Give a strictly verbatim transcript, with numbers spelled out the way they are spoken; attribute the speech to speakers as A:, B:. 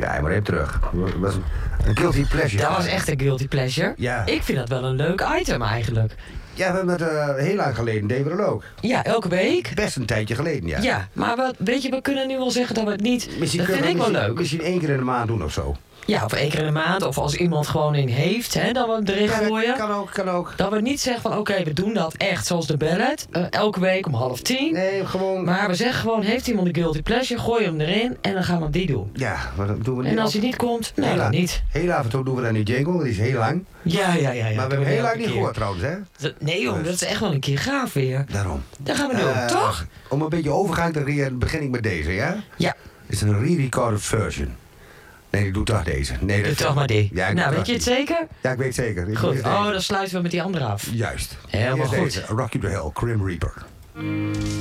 A: Ja, maar even terug. Dat was een, een guilty pleasure.
B: Dat was echt een guilty pleasure.
A: Ja.
B: Ik vind dat wel een leuk item eigenlijk.
A: Ja, we hebben het uh, heel lang geleden, deden we dat ook.
B: Ja, elke week.
A: Best een tijdje geleden, ja.
B: Ja, maar wat, weet je, we kunnen nu wel zeggen dat we het niet...
A: Misschien
B: dat vind ik wel leuk.
A: Misschien één keer in de maand doen of zo.
B: Ja, of één keer in de maand. Of als iemand gewoon in heeft, hè, dat we het erin
A: Ja,
B: gooien.
A: kan ook, kan ook.
B: Dat we niet zeggen van, oké, okay, we doen dat echt zoals de ballet. Uh, elke week om half tien.
A: Nee, gewoon...
B: Maar we zeggen gewoon, heeft iemand een guilty pleasure, gooi hem erin en dan gaan we die doen.
A: Ja, maar dat doen we niet.
B: En als hij niet komt, nee, dan niet.
A: Heel af en toe doen we dan die jingle, die is heel lang.
B: Ja, ja, ja. ja.
A: Maar we hebben heel lang niet gehoord trouwens, hè?
B: Dat, nee joh, dat is echt wel een keer gaaf weer.
A: Daarom.
B: Dat gaan we doen,
A: uh,
B: toch?
A: Om een beetje overgang te creëren, begin ik met deze, ja?
B: Ja.
A: Het is een re-recorded version. Nee, ik doe toch deze. Nee,
B: doe toch maar die.
A: Ja,
B: nou, weet je het zeker?
A: Ja, ik weet het zeker. Ik
B: goed, oh, dan sluiten we met die andere af.
A: Juist.
B: Helemaal goed.
A: Deze, Rock You to Hell, Grim Reaper.